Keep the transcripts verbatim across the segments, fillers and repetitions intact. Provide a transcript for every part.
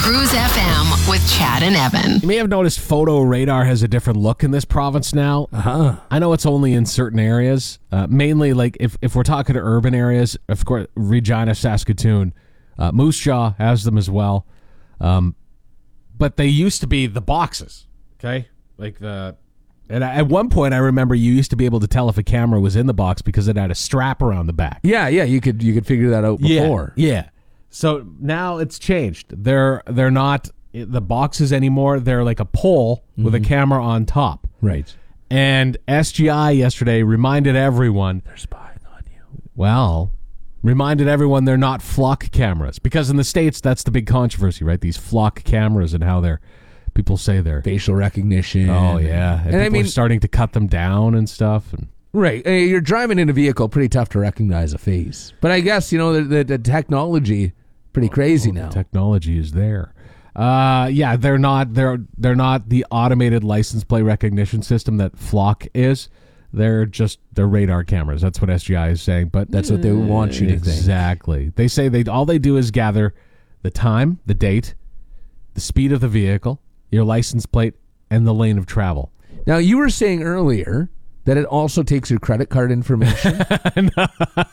Cruise F M with Chad and Evan. You may have noticed photo radar has a different look in this province now. Uh-huh. I know it's only in certain areas, uh, mainly like if, if we're talking to urban areas, of course, Regina, Saskatoon, uh, Moose Jaw has them as well. Um, but they used to be the boxes, okay? Like the... And at one point, I remember you used to be able to tell if a camera was in the box because it had a strap around the back. Yeah, yeah, you could you could figure that out before. Yeah, yeah. So now it's changed. They're they're not the boxes anymore. They're like a pole mm-hmm. with a camera on top. Right. And S G I yesterday reminded everyone they're spying on you. Well, reminded everyone they're not flock cameras because in the States that's the big controversy, right? These flock cameras and how they're people say they're facial recognition. Oh yeah, and, and people I mean, are starting to cut them down and stuff. And right, you're driving in a vehicle, pretty tough to recognize a face. But I guess you know the, the, the technology, pretty crazy oh, now. The technology is there. Uh, yeah, they're not. They're they're not the automated license plate recognition system that Flock is. They're just they're radar cameras. That's what S G I is saying. But that's what they want you to exactly. think. Exactly. They say they all they do is gather the time, the date, the speed of the vehicle, your license plate, and the lane of travel. Now, you were saying earlier that it also takes your credit card information. No,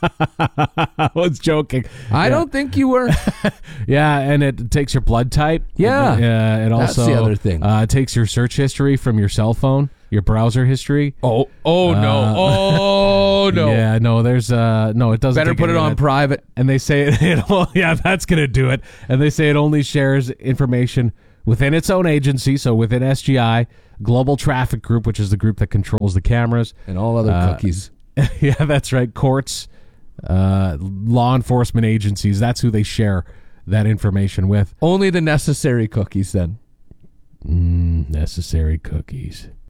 I was joking. I yeah. don't think you were. Yeah, and it takes your blood type. Yeah. Uh, it also, that's the other thing. Uh, it takes your search history from your cell phone, your browser history. Oh, oh no. Uh, oh, no. Yeah, no, there's, uh, no, it doesn't. Better put it on that. private. And they say, it, it well, yeah, that's going to do it. And they say it only shares information within its own agency, so within S G I, Global Traffic Group, which is the group that controls the cameras. And all other uh, cookies. Yeah, that's right. Courts, uh, law enforcement agencies, that's who they share that information with. Only the necessary cookies, then. Mm, necessary cookies.